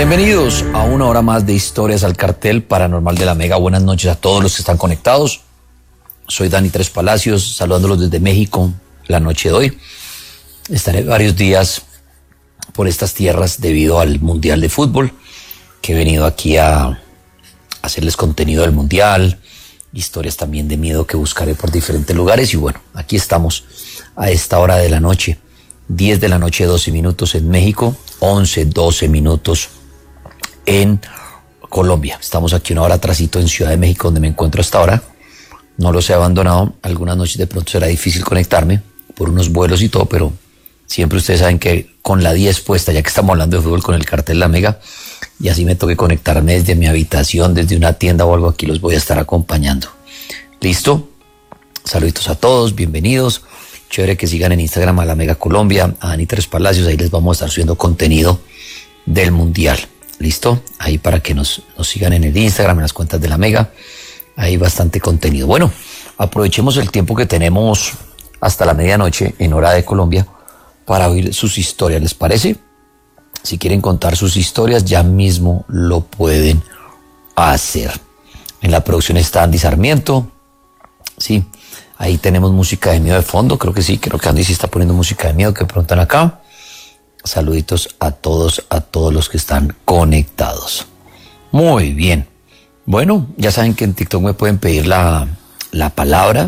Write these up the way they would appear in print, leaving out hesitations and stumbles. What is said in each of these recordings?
Bienvenidos a una hora más de Historias al Cartel Paranormal de la Mega. Buenas noches a todos los que están conectados. Soy Dani Tres Palacios, saludándolos desde México la noche de hoy. Estaré varios días por estas tierras debido al Mundial de Fútbol, que he venido aquí a hacerles contenido del Mundial, historias también de miedo que buscaré por diferentes lugares. Y bueno, aquí estamos a esta hora de la noche, 10 de la noche, 12 minutos en México, 11, 12 minutos en Colombia. Estamos aquí una hora atrasito en Ciudad de México, donde me encuentro hasta ahora. No los he abandonado. Algunas noches de pronto será difícil conectarme por unos vuelos y todo, pero siempre ustedes saben que con la 10 puesta, ya que estamos hablando de fútbol con el Cartel La Mega, y así me toque conectarme desde mi habitación, desde una tienda o algo, aquí los voy a estar acompañando. ¿Listo? Saluditos a todos, bienvenidos. Chévere que sigan en Instagram a La Mega Colombia, a Dani Tres Palacios. Ahí les vamos a estar subiendo contenido del Mundial. ¿Listo? Ahí para que nos sigan en el Instagram, en las cuentas de La Mega. Hay bastante contenido. Bueno, aprovechemos el tiempo que tenemos hasta la medianoche en hora de Colombia para oír sus historias. ¿Les parece? Si quieren contar sus historias, ya mismo lo pueden hacer. En la producción está Andy Sarmiento. Sí, ahí tenemos música de miedo de fondo. Creo que sí, creo que Andy sí está poniendo música de miedo que preguntan acá. Saluditos a todos los que están conectados. Muy bien. Bueno, ya saben que en TikTok me pueden pedir la palabra.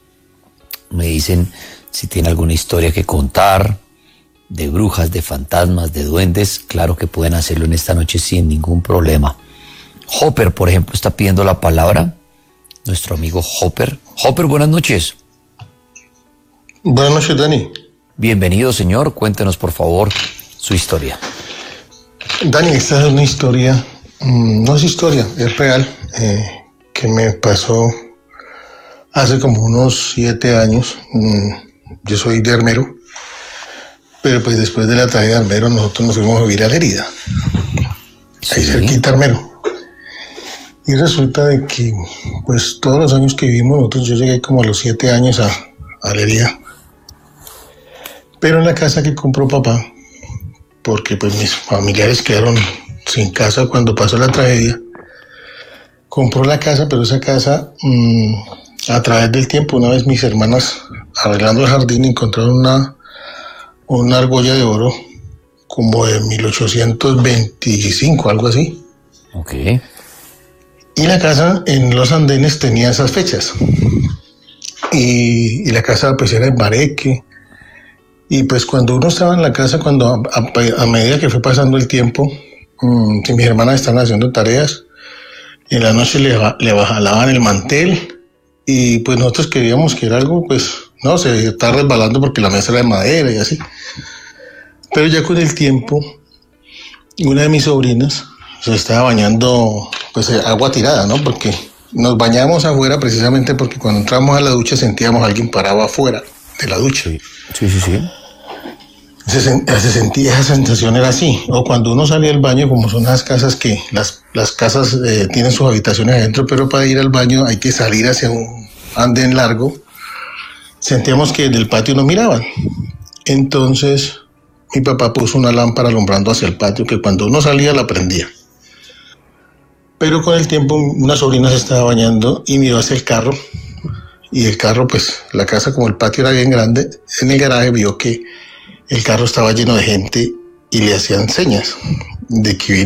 Me dicen si tienen alguna historia que contar, de brujas, de fantasmas, de duendes. Claro que pueden hacerlo en esta noche sin ningún problema. Hopper, por ejemplo, está pidiendo la palabra. Nuestro amigo Hopper. Hopper, buenas noches. Buenas noches, Dani. Bienvenido, señor. Cuéntenos, por favor, su historia. Dani, esta es una historia, no es historia, es real, que me pasó hace como unos 7 años. Yo soy de Armero, pero pues después de la tragedia de Armero nosotros nos fuimos a vivir a La Herida, ahí cerquita Armero. Y resulta de que pues todos los años que vivimos nosotros, yo llegué como a los 7 años a La Herida. Pero en la casa que compró papá, porque pues mis familiares quedaron sin casa cuando pasó la tragedia, compró la casa, pero esa casa, a través del tiempo, una vez mis hermanas arreglando el jardín encontraron una argolla de oro como de 1825, algo así. Ok. Y la casa en los andenes tenía esas fechas. Y la casa pues era en Bareque. Y pues cuando uno estaba en la casa, cuando a medida que fue pasando el tiempo, si mis hermanas estaban haciendo tareas, en la noche le jalaban el mantel y pues nosotros queríamos que era algo, pues no, se está resbalando porque la mesa era de madera y así. Pero ya con el tiempo, una de mis sobrinas se estaba bañando, pues agua tirada, ¿no? Porque nos bañábamos afuera precisamente porque cuando entramos a la ducha sentíamos a alguien parado afuera de la ducha. Sí. Se sentía, esa sensación era así. O cuando uno salía al baño, como son las casas que las casas tienen sus habitaciones adentro, pero para ir al baño hay que salir hacia un andén largo, sentíamos que del patio nos miraban. Entonces mi papá puso una lámpara alumbrando hacia el patio que cuando uno salía la prendía. Pero con el tiempo una sobrina se estaba bañando y miró hacia el carro. Y el carro, pues, la casa, como el patio era bien grande, en el garaje vio que el carro estaba lleno de gente y le hacían señas de que